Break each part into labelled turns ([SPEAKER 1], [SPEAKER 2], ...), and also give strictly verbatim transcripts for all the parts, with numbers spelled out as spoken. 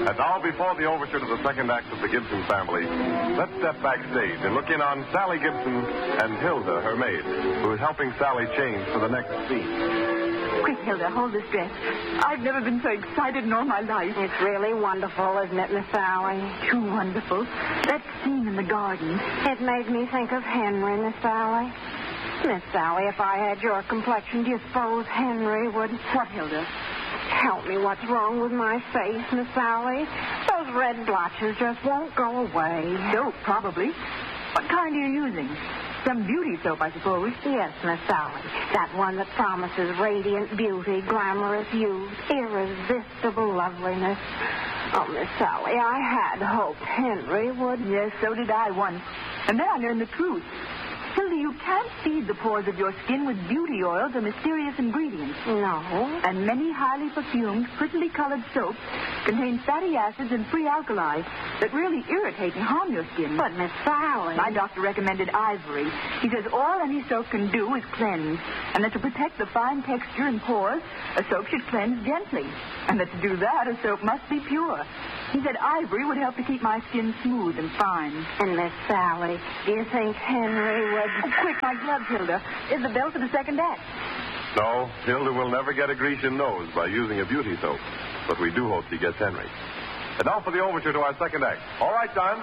[SPEAKER 1] And now, before the overture to the second act of the Gibson family, let's step backstage and look in on Sally Gibson and Hilda, her maid, who is helping Sally change for the next scene.
[SPEAKER 2] Quick, Hilda, hold this dress. I've never been so excited in all my life.
[SPEAKER 3] It's really wonderful, isn't it, Miss Sally?
[SPEAKER 2] Too wonderful. That scene in the garden.
[SPEAKER 3] It made me think of Henry, Miss Sally. Miss Sally, if I had your complexion, do you suppose Henry would...
[SPEAKER 2] What, Hilda?
[SPEAKER 3] Tell me what's wrong with my face, Miss Sally. Those red blotches just won't go away.
[SPEAKER 2] Soap, probably. What kind are you using? Some beauty soap, I suppose.
[SPEAKER 3] Yes, Miss Sally. That one that promises radiant beauty, glamorous youth, irresistible loveliness. Oh, Miss Sally, I had hoped Henry would...
[SPEAKER 2] Yes, so did I once. And then I learned the truth. Hilda, you can't feed the pores of your skin with beauty oils or mysterious ingredients.
[SPEAKER 3] No.
[SPEAKER 2] And many highly perfumed, prettily colored soaps contain fatty acids and free alkali that really irritate and harm your skin.
[SPEAKER 3] But, Miss Sally...
[SPEAKER 2] My doctor recommended Ivory. He says all any soap can do is cleanse, and that to protect the fine texture and pores, a soap should cleanse gently. And that to do that, a soap must be pure. He said Ivory would help to keep my skin smooth and fine.
[SPEAKER 3] And, Miss Sally, do you think Henry would...
[SPEAKER 2] Oh, quick, my gloves, Hilda. Is the bell for the second act?
[SPEAKER 1] No, Hilda will never get a Grecian nose by using a beauty soap. But we do hope she gets Henry. And now for the overture to our second act. All right, Don.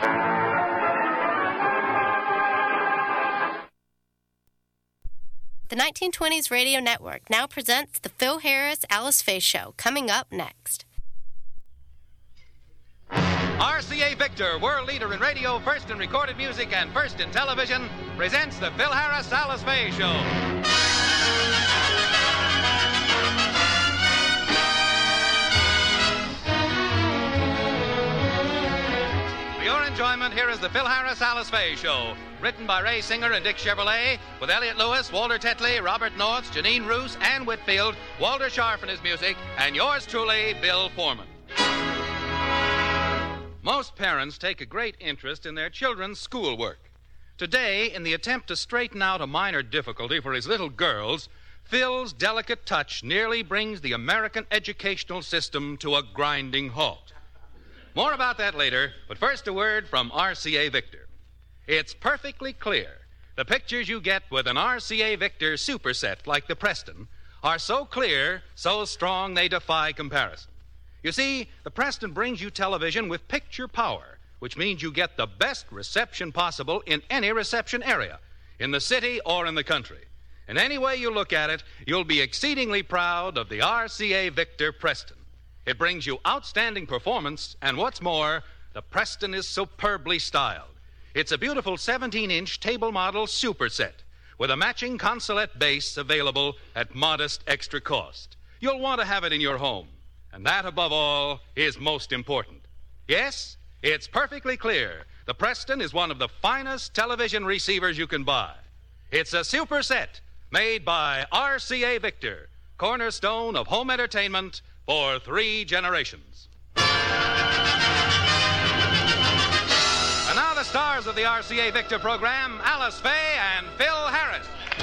[SPEAKER 4] The nineteen twenties Radio Network now presents the Phil Harris Alice Faye Show, coming up next.
[SPEAKER 5] R C A Victor, world leader in radio, first in recorded music, and first in television, presents the Phil Harris Alice Faye Show. For your enjoyment, here is the Phil Harris Alice Faye Show, written by Ray Singer and Dick Chevrolet, with Elliot Lewis, Walter Tetley, Robert North, Janine Roos, Ann Whitfield, Walter Scharf in his music, and yours truly, Bill Foreman. Most parents take a great interest in their children's schoolwork. Today, in the attempt to straighten out a minor difficulty for his little girls, Phil's delicate touch nearly brings the American educational system to a grinding halt. More about that later, but first a word from R C A Victor. It's perfectly clear the pictures you get with an R C A Victor superset like the Preston are so clear, so strong they defy comparison. You see, the Preston brings you television with picture power, which means you get the best reception possible in any reception area, in the city or in the country. And any way you look at it, you'll be exceedingly proud of the R C A Victor Preston. It brings you outstanding performance, and what's more, the Preston is superbly styled. It's a beautiful seventeen-inch table model superset with a matching consolette base available at modest extra cost. You'll want to have it in your home. And that, above all, is most important. Yes, it's perfectly clear the Preston is one of the finest television receivers you can buy. It's a superset made by R C A Victor, cornerstone of home entertainment for three generations. And now the stars of the R C A Victor program, Alice Faye and Phil Harris.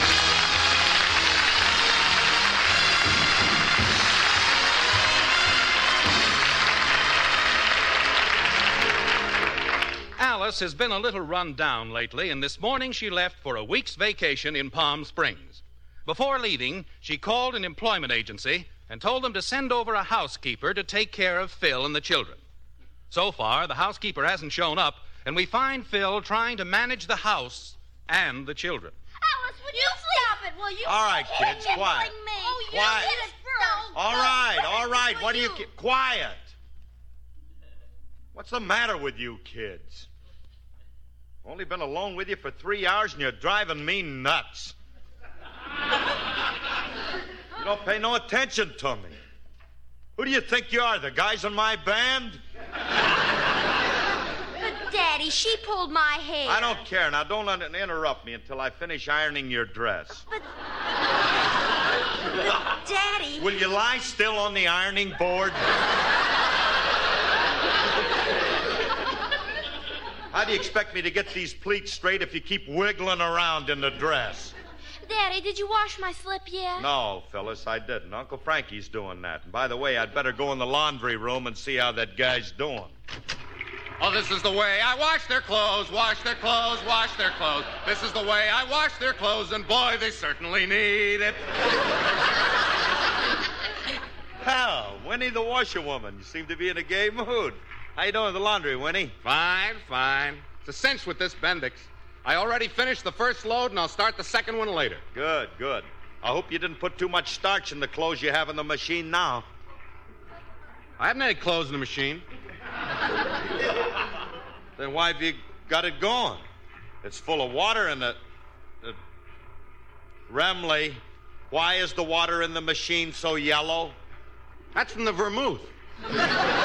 [SPEAKER 5] Alice has been a little run down lately, and this morning she left for a week's vacation in Palm Springs. Before leaving, she called an employment agency and told them to send over a housekeeper to take care of Phil and the children. So far, the housekeeper hasn't shown up, and we find Phil trying to manage the house and the children.
[SPEAKER 6] Alice, would you, you stop it, will you?
[SPEAKER 7] All right, kids, quiet.
[SPEAKER 6] Me. Oh, you
[SPEAKER 7] quiet.
[SPEAKER 6] did it first.
[SPEAKER 7] All right, all right. What do you...
[SPEAKER 6] you...
[SPEAKER 7] Ki- quiet. What's the matter with you kids? Only been alone with you for three hours and you're driving me nuts. You don't pay no attention to me. Who do you think you are, the guys in my band?
[SPEAKER 6] But, Daddy, she pulled my hair.
[SPEAKER 7] I don't care. Now, don't let it interrupt me until I finish ironing your dress.
[SPEAKER 6] But... but, Daddy...
[SPEAKER 7] Will you lie still on the ironing board? How do you expect me to get these pleats straight if you keep wiggling around in the dress?
[SPEAKER 6] Daddy, did you wash my slip yet?
[SPEAKER 7] No, Phyllis, I didn't. Uncle Frankie's doing that. And by the way, I'd better go in the laundry room and see how that guy's doing.
[SPEAKER 8] Oh, this is the way I wash their clothes, wash their clothes, wash their clothes. This is the way I wash their clothes, and boy, they certainly need it.
[SPEAKER 7] Hell, Winnie the washerwoman. You seem to be in a gay mood. How you doing in the laundry, Winnie?
[SPEAKER 8] Fine, fine. It's a cinch with this Bendix. I already finished the first load, and I'll start the second one later.
[SPEAKER 7] Good, good. I hope you didn't put too much starch in the clothes you have in the machine now.
[SPEAKER 8] I haven't any clothes in the machine.
[SPEAKER 7] Then why have you got it going? It's full of water in the... the... Remley, why is the water in the machine so yellow?
[SPEAKER 8] That's from the vermouth.